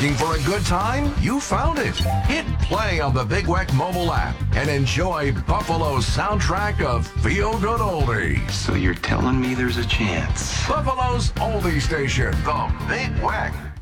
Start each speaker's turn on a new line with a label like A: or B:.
A: Looking for a good time? You found it. Hit play on the Big Weck mobile app and enjoy Buffalo's soundtrack of feel-good oldies.
B: So you're telling me there's a chance?
A: Buffalo's oldie station, the Big Weck.